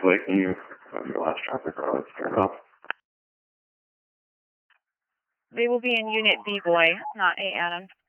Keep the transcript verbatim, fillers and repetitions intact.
Blake, can you have your last traffic routes turned off? They will be in Unit B, boy, not A, Adam.